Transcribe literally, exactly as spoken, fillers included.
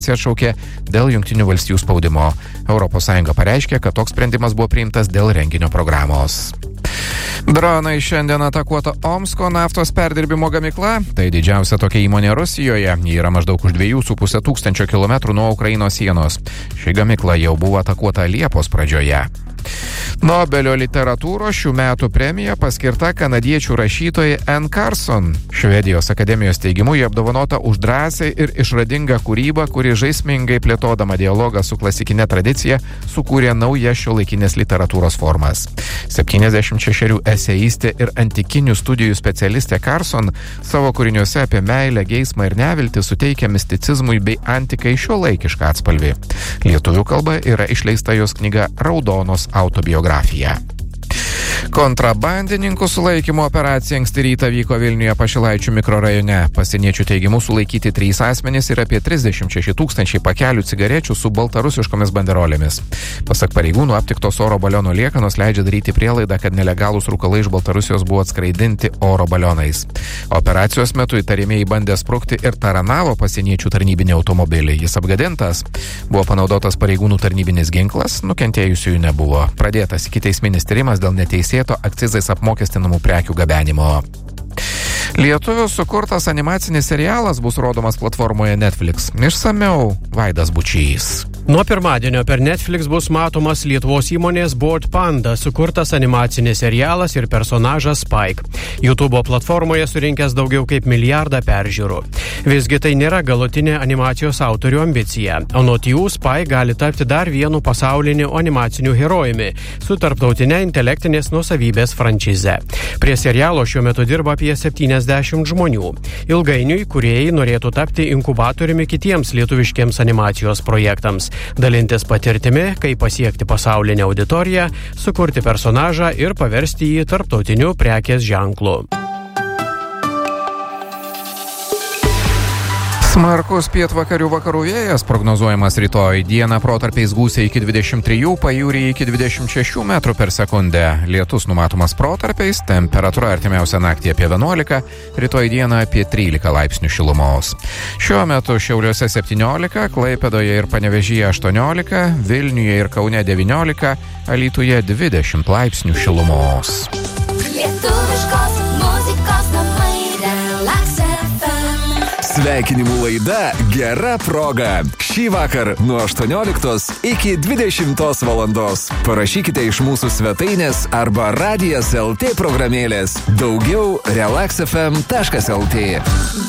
atšaukė dėl Jungtinių valstijų spaudimo. Europos Sąjunga pareiškė, kad toks sprendimas buvo priimtas dėl renginio programos. Dronai šiandien atakuota Omsko naftos perdirbimo gamykla. Tai didžiausia tokia įmonė Rusijoje. Ji yra maždaug už dviejų su pusė tūkstančio kilometrų nuo Ukrainos sienos. Ši gamykla jau buvo atakuota Liepos pradžioje. Nobelio literatūros šių metų premija paskirta kanadiečių rašytojai Anne Carson. Švedijos akademijos teigimu ji apdovanota už drąsią ir išradingą kūrybą, kuri žaismingai plėtodama dialogą su klasikinė tradicija sukūrė naujas šiuolaikinės literatūros formas. septyniasdešimt šešerių eseistė ir antikinių studijų specialistė Carson savo kūriniuose apie meilę, geismą ir neviltį suteikia misticizmui bei antikai šiuolaikišką atspalvį. Lietuvių kalba yra išleista jos knyga Raudonos autobiografija. Kontrabandininkų sulaikymo operacija anksti rytą vyko Vilniuje Pašilaičių mikrorajone. Pasieniečių teigimu sulaikyti trys asmenys ir apie trisdešimt šeši tūkstančiai pakelių cigarečių su baltarusiškomis banderolėmis. Pasak pareigūnų, aptiktos oro baliono liekanos leidžia daryti prielaidą, kad nelegalūs rūkalai iš Baltarusijos buvo atskraidinti oro balionais. Operacijos metu įtariamieji bandė sprukti ir taranavo pasieniečių tarnybinį automobilį. Jis apgadintas. Buvo panaudotas pareigūnų tarnybinis ginklas, nukentėjusiųjų nebuvo. Pradėtas ikiteisminis tyrimas dėl neteisėto akcizais apmokestinamų prekių gabenimo. Lietuvių sukurtas animacinis serialas bus rodomas platformoje Netflix. Išsamiau Vaidas Bučys. Nuo pirmadienio per Netflix bus matomas Lietuvos įmonės Bored Panda sukurtas animacinis serialas ir personažas Spike. YouTube platformoje surinkęs daugiau kaip milijardą peržiūrų. Visgi tai nėra galutinė animacijos autorių ambicija. Anot jų, Spike gali tapti dar vienu pasauliniu animaciniu herojumi su tarptautinė intelektinės nuosavybės franšize. Prie serialo šiuo metu dirba apie septyniasdešimt žmonių. Ilgainiui kūrėjai norėtų tapti inkubatoriumi kitiems lietuviškiems animacijos projektams, dalintis patirtimi, kaip pasiekti pasaulinę auditoriją, sukurti personažą ir paversti jį tarptautiniu prekės ženklu. Smarkus pietvakarių vakarų vėjas prognozuojamas rytoj. Dieną protarpiais gūsiai iki dvidešimt trijų, pajūryje iki dvidešimt šešių metrų per sekundę. Lietus numatomas protarpiais, temperatūra artimiausią naktį apie vienuolika, rytoj dieną apie trylika laipsnių šilumos. Šiuo metu Šiauliuose septyniolika, Klaipėdoje ir Panevėžyje aštuoniolika, Vilniuje ir Kaune devyniolika, Alytuje dvidešimt laipsnių šilumos. Lietuviškos muzikos namai Relax F M. Sveikinimų laida Gera proga. Šį vakar nuo aštuonioliktos iki dvidešimtos valandos. Parašykite iš mūsų svetainės arba radijas lt programėlės. Daugiau relax f m taškas lt.